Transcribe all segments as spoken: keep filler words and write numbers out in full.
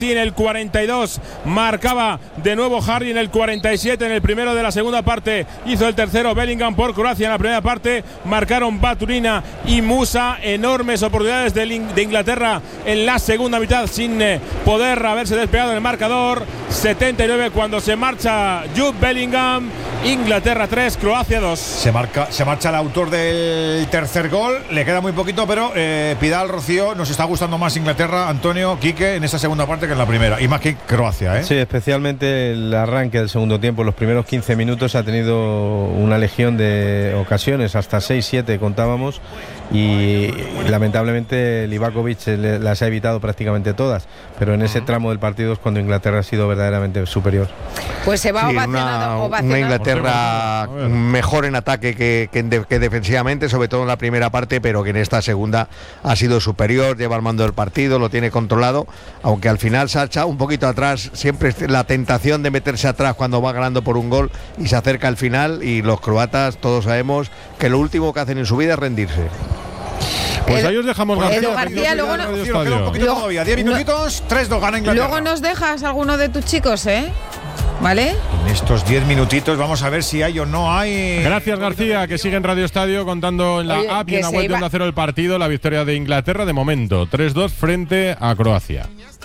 En el cuarenta y dos marcaba de nuevo Harry, en el cuarenta y siete, en el primero de la segunda parte hizo el tercero Bellingham por Croacia. En la primera parte marcaron Baturina y Musa. Enormes oportunidades de, de Inglaterra en la segunda mitad sin eh, poder haberse despegado en el marcador. setenta y nueve cuando se marcha Jude Bellingham. Inglaterra tres, Croacia dos. Se, marca, se marcha el autor del tercer gol. Le queda muy poquito, pero eh, Pidal, Rocío, nos está gustando más Inglaterra, Antonio, Quique, en esta segunda parte que en la primera. Y más que Croacia, ¿eh? Sí, especialmente el arranque del segundo tiempo. Los primeros quince minutos ha tenido una legión de ocasiones, hasta seis siete contábamos. Y lamentablemente Livakovic las ha evitado prácticamente todas, pero en ese tramo del partido es cuando Inglaterra ha sido verdaderamente superior. Pues se va sí, ovacionado, una, ovacionado. una Inglaterra mejor en ataque que, que, de, que defensivamente, sobre todo en la primera parte, pero que en esta segunda ha sido superior, lleva el mando del partido, lo tiene controlado, aunque al final se ha echado un poquito atrás, siempre la tentación de meterse atrás cuando va ganando por un gol y se acerca al final, y los croatas todos sabemos que lo último que hacen en su vida es rendirse. Pues ahí os dejamos, García. Edu García, luego no, nos queda un poquito todavía, diez minutitos, tres dos gana Inglaterra. Luego nos dejas alguno de tus chicos, ¿eh? ¿Vale? En estos diez minutitos vamos a ver si hay o no hay. Gracias, García, que sigue en Radio Estadio contando en la Oye, app y en la web de Onda Cero el partido, la victoria de Inglaterra de momento, tres dos frente a Croacia.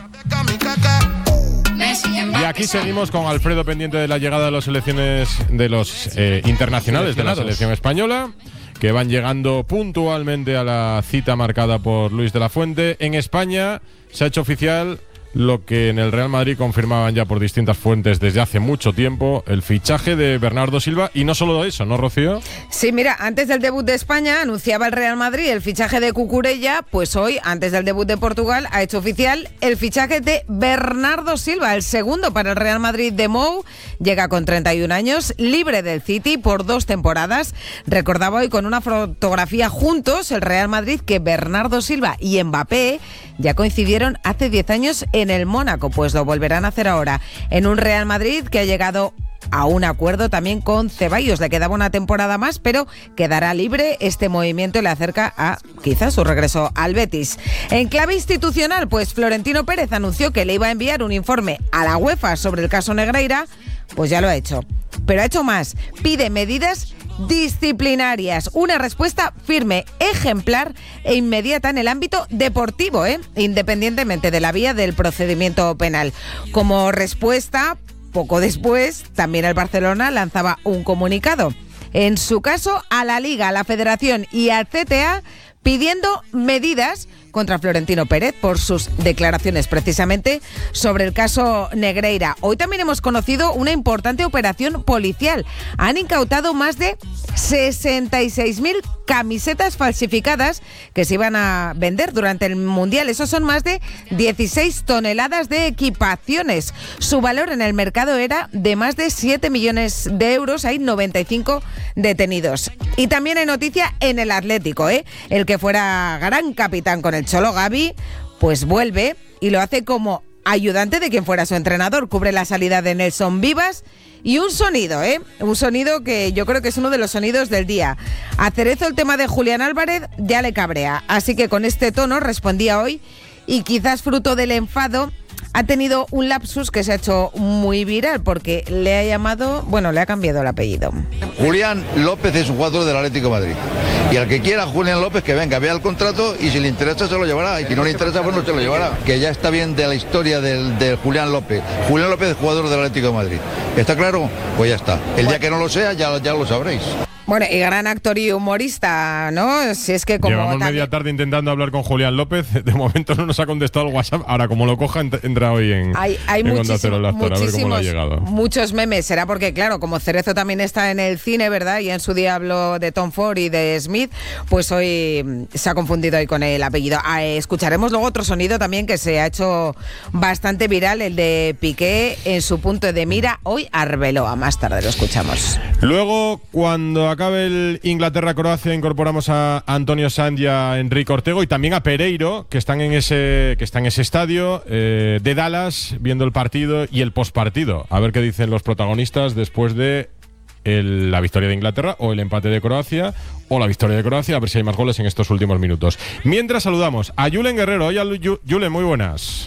Y aquí seguimos con Alfredo pendiente de la llegada de las selecciones de los eh, internacionales de la selección española, que van llegando puntualmente a la cita marcada por Luis de la Fuente. En España se ha hecho oficial lo que en el Real Madrid confirmaban ya por distintas fuentes desde hace mucho tiempo, el fichaje de Bernardo Silva. Y no solo eso, ¿no, Rocío? Sí, mira, antes del debut de España anunciaba el Real Madrid el fichaje de Cucurella, pues hoy, antes del debut de Portugal, ha hecho oficial el fichaje de Bernardo Silva, el segundo para el Real Madrid de Mou. Llega con treinta y un años, libre del City por dos temporadas. Recordaba hoy con una fotografía juntos el Real Madrid que Bernardo Silva y Mbappé ya coincidieron hace diez años en el Mónaco, pues lo volverán a hacer ahora en un Real Madrid que ha llegado a un acuerdo también con Ceballos. Le quedaba una temporada más, pero quedará libre. Este movimiento le acerca a quizás su regreso al Betis. En clave institucional, pues Florentino Pérez anunció que le iba a enviar un informe a la UEFA sobre el caso Negreira. Pues ya lo ha hecho, pero ha hecho más. Pide medidas disciplinarias, una respuesta firme, ejemplar e inmediata en el ámbito deportivo, ¿eh? Independientemente de la vía del procedimiento penal. Como respuesta, poco después, también el Barcelona lanzaba un comunicado. En su caso, a la Liga, a la Federación y al C T A, pidiendo medidas contra Florentino Pérez por sus declaraciones precisamente sobre el caso Negreira. Hoy también hemos conocido una importante operación policial. Han incautado más de sesenta y seis mil camisetas falsificadas que se iban a vender durante el Mundial. Eso son más de dieciséis toneladas de equipaciones. Su valor en el mercado era de más de siete millones de euros. Hay noventa y cinco detenidos. Y también hay noticia en el Atlético, ¿eh? El que fuera gran capitán con el Cholo Gavi, pues vuelve y lo hace como ayudante de quien fuera su entrenador. Cubre la salida de Nelson Vivas y un sonido, ¿eh? Un sonido que yo creo que es uno de los sonidos del día. A Cerezo el tema de Julián Álvarez ya le cabrea, así que con este tono respondía hoy y quizás fruto del enfado ha tenido un lapsus que se ha hecho muy viral porque le ha llamado, bueno, le ha cambiado el apellido. Julián López es un jugador del Atlético de Madrid. Y al que quiera Julián López que venga, vea el contrato y si le interesa se lo llevará. Y si no le interesa, pues no se lo llevará. Que ya está bien de la historia del, del Julián López. Julián López es jugador del Atlético de Madrid. ¿Está claro? Pues ya está. El día que no lo sea, ya, ya lo sabréis. Bueno, y gran actor y humorista, ¿no? Si es que como Llevamos también... media tarde intentando hablar con Julián López. De momento no nos ha contestado el WhatsApp. Ahora, como lo coja, entra hoy en, hay, hay en Onda Cero el actor, a ver cómo le ha llegado. Muchos memes. Será porque, claro, como Cerezo también está en el cine, ¿verdad? Y en su día habló de Tom Ford y de Smith, pues hoy se ha confundido hoy con el apellido. Ah, escucharemos luego otro sonido también que se ha hecho bastante viral, el de Piqué en su punto de mira. Hoy Arbeloa. Más tarde lo escuchamos. Luego, cuando acabe el Inglaterra-Croacia, incorporamos a Antonio Sanz y a Enrique Ortego y también a Pereiro, que están en ese, que está en ese estadio eh, de Dallas, viendo el partido y el postpartido. A ver qué dicen los protagonistas después de el, la victoria de Inglaterra o el empate de Croacia o la victoria de Croacia, a ver si hay más goles en estos últimos minutos. Mientras saludamos a Julen Guerrero. Hola, Julen, muy buenas.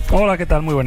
Hola, ¿qué tal? Muy buenas.